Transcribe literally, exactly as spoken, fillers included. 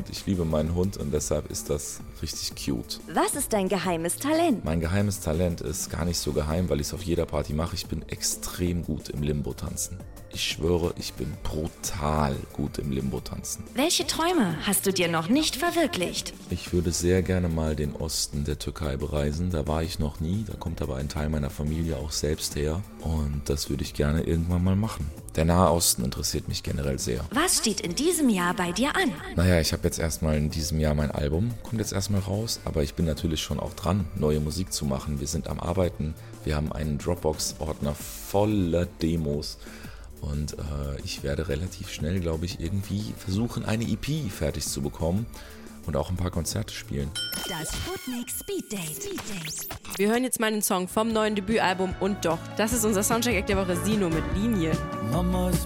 und ich liebe meinen Hund und deshalb ist das richtig cute. Was ist dein geheimes Talent? Mein geheimes Talent ist gar nicht so geheim, weil ich es auf jeder Party mache. Ich bin extrem gut im Limbo-Tanzen. Ich schwöre, ich bin brutal gut im Limbo-Tanzen. Welche Träume hast du dir noch nicht verwirklicht? Ich würde sehr gerne mal den Osten der Türkei bereisen. Da war ich noch nie. Da kommt aber ein Teil meiner Familie auch selbst her. Und das würde ich gerne irgendwann mal machen. Der Nahe Osten interessiert mich generell sehr. Was steht in diesem Jahr bei dir an? Naja, ich habe jetzt erstmal in diesem Jahr mein Album. Kommt jetzt erstmal raus. Aber ich bin natürlich schon auch dran, neue Musik zu machen. Wir sind am Arbeiten. Wir haben einen Dropbox-Ordner voller Demos. Und äh, ich werde relativ schnell, glaube ich, irgendwie versuchen, eine E P fertig zu bekommen und auch ein paar Konzerte spielen. Das Sputnik Speed Date. Speed Date. Wir hören jetzt mal einen Song vom neuen Debütalbum Und doch. Das ist unser Soundcheck-Act der Woche, Sino mit Linien. Mama